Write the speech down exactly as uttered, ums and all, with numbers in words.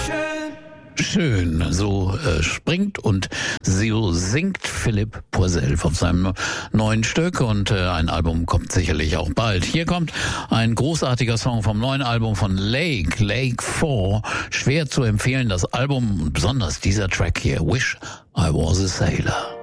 Schön, so äh, springt und so singt Philipp Poisel auf seinem neuen Stück und äh, ein Album kommt sicherlich auch bald. Hier kommt ein großartiger Song vom neuen Album von Lake, Lake vier. Schwer zu empfehlen, das Album und besonders dieser Track hier, Wish I Was a Sailor.